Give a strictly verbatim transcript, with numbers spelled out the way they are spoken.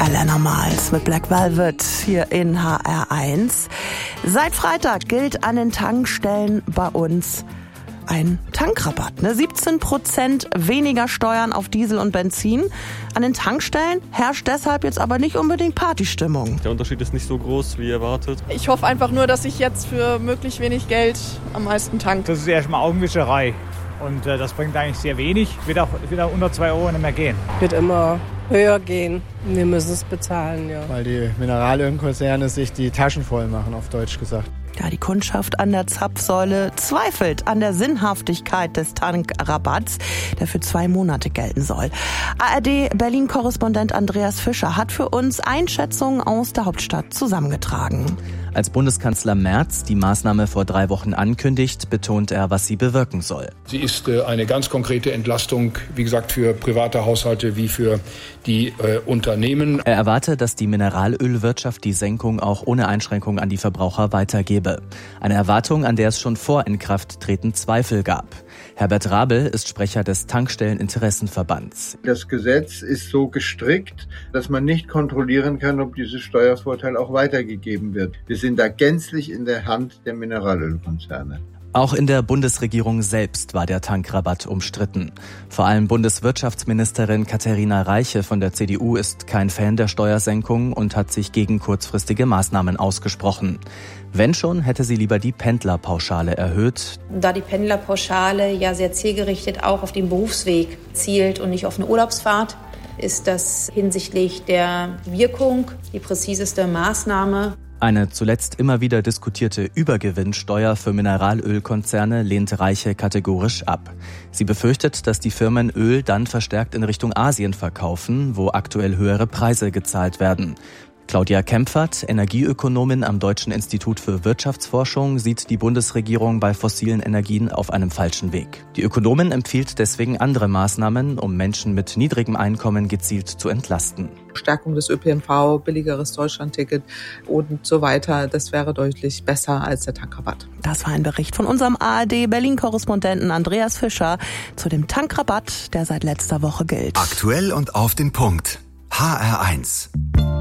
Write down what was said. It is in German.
Alana Miles mit Black Velvet hier in H R eins. Seit Freitag gilt an den Tankstellen bei uns ein Tankrabatt. Ne? siebzehn Prozent weniger Steuern auf Diesel und Benzin. An den Tankstellen herrscht deshalb jetzt aber nicht unbedingt Partystimmung. Der Unterschied ist nicht so groß wie erwartet. Ich hoffe einfach nur, dass ich jetzt für möglichst wenig Geld am meisten tank. Das ist erstmal Augenwischerei. Und äh, das bringt eigentlich sehr wenig. Wird auch, wird auch unter zwei Euro nicht mehr gehen. Wird immer höher gehen. Wir müssen es bezahlen, ja. Weil die Mineralölkonzerne sich die Taschen voll machen, auf Deutsch gesagt. Ja, die Kundschaft an der Zapfsäule zweifelt an der Sinnhaftigkeit des Tankrabatts, der für zwei Monate gelten soll. A R D-Berlin-Korrespondent Andreas Fischer hat für uns Einschätzungen aus der Hauptstadt zusammengetragen. Als Bundeskanzler Merz die Maßnahme vor drei Wochen ankündigt, betont er, was sie bewirken soll. Sie ist eine ganz konkrete Entlastung, wie gesagt, für private Haushalte wie für die äh, Unternehmen. Er erwarte, dass die Mineralölwirtschaft die Senkung auch ohne Einschränkung an die Verbraucher weitergebe. Eine Erwartung, an der es schon vor Inkrafttreten Zweifel gab. Herbert Rabel ist Sprecher des Tankstelleninteressenverbands. Das Gesetz ist so gestrickt, dass man nicht kontrollieren kann, ob dieses Steuervorteil auch weitergegeben wird. Wir sind da gänzlich in der Hand der Mineralölkonzerne. Auch in der Bundesregierung selbst war der Tankrabatt umstritten. Vor allem Bundeswirtschaftsministerin Katharina Reiche von der C D U ist kein Fan der Steuersenkung und hat sich gegen kurzfristige Maßnahmen ausgesprochen. Wenn schon, hätte sie lieber die Pendlerpauschale erhöht. Da die Pendlerpauschale ja sehr zielgerichtet auch auf den Berufsweg zielt und nicht auf eine Urlaubsfahrt, ist das hinsichtlich der Wirkung die präziseste Maßnahme. Eine zuletzt immer wieder diskutierte Übergewinnsteuer für Mineralölkonzerne lehnt Reiche kategorisch ab. Sie befürchtet, dass die Firmen Öl dann verstärkt in Richtung Asien verkaufen, wo aktuell höhere Preise gezahlt werden. Claudia Kempfert, Energieökonomin am Deutschen Institut für Wirtschaftsforschung, sieht die Bundesregierung bei fossilen Energien auf einem falschen Weg. Die Ökonomin empfiehlt deswegen andere Maßnahmen, um Menschen mit niedrigem Einkommen gezielt zu entlasten. Stärkung des Ö P N V, billigeres Deutschlandticket und so weiter, das wäre deutlich besser als der Tankrabatt. Das war ein Bericht von unserem A R D-Berlin-Korrespondenten Andreas Fischer zu dem Tankrabatt, der seit letzter Woche gilt. Aktuell und auf den Punkt. H R eins.